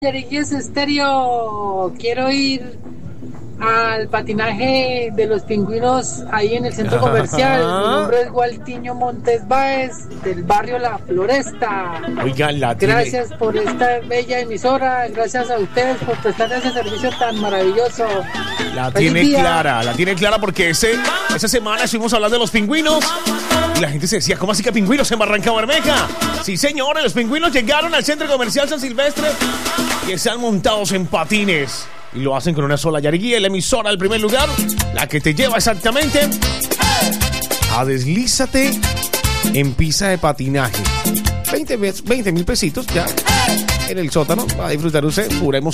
Yariguíes Estéreo, quiero ir al patinaje de los pingüinos ahí en el centro comercial. Mi nombre es Gualtiño Montes Báez, del barrio La Floresta. Oigan, gracias por esta bella emisora, gracias a ustedes por prestar ese servicio tan maravilloso. La tiene clara porque esa semana estuvimos hablando de los pingüinos y la gente se decía, ¿cómo así que pingüinos en Barranca Bermeja? Sí, señores, los pingüinos llegaron al centro comercial San Silvestre y están montados en patines. Y lo hacen con una sola yariguía, la emisora del primer lugar, la que te lleva exactamente a Deslízate en pista de patinaje. 20 mil pesitos ya en el sótano. Va a disfrutar usted pura emoción.